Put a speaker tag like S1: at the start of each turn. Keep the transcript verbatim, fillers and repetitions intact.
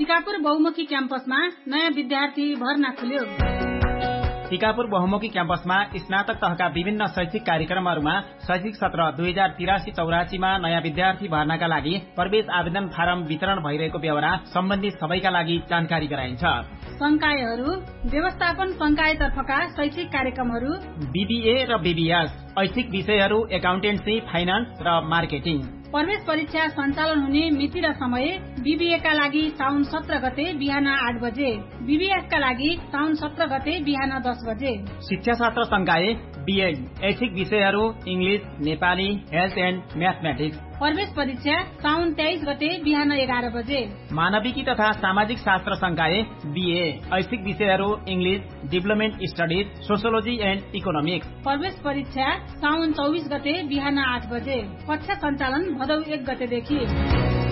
S1: टिकापुर बहुमुखी क्याम्पसमा नयाँ विद्यार्थी भर्ना खुल्यो।
S2: टिकापुर बहुमुखी क्याम्पसमा स्नातक तहका विभिन्न शैक्षिक कार्यक्रमहरूमा शैक्षिक सत्र दुई हजार तिरासी चौरासीमा नयाँ विद्यार्थी भर्नाका लागि प्रवेश आवेदन फारम वितरण भइरहेको बेहोरा सम्बन्धित सबैका लागि जानकारी गराइन्छ।
S1: संकायहरू व्यवस्थापन संकायतर्फका शैक्षिक कार्यक्रमहरू
S2: बीबीए र बीबीएस, ऐच्छिक विषयहरू एकाउन्टेन्सी, फाइनान्स र मार्केटिङ।
S1: प्रवेश परीक्षा सञ्चालन हुने मिति र समय बीबीए का लागि साउन सत्र गते बिहान आठ बजे, बीबीएस का लागि साउन सत्र गते बिहान दस बजे।
S2: शिक्षा शास्त्र संकाय बीएड, ऐच्छिक विषयहरू English, Nepali, health and mathematics.
S1: प्रवेश परीक्षा साउन तेइस गते बिहान एघार बजे।
S2: मानविकी तथा सामाजिक शास्त्र संकाय बीए, ऐच्छिक विषयहरू English, development studies, sociology and economics.
S1: प्रवेश परीक्षा साउन चौबिस गते बिहान आठ बजे। कक्षा सञ्चालन भदौ एक गतेदेखि।